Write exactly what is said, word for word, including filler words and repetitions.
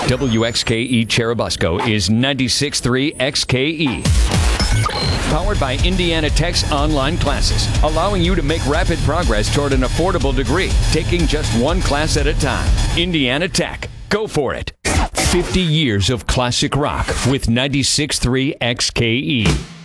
W X K E Cherubusco is ninety-six point three X K E. Powered by Indiana Tech's online classes, allowing you to make rapid progress toward an affordable degree, taking just one class at a time. Indiana Tech. Go for it. fifty years of classic rock with ninety-six point three X K E.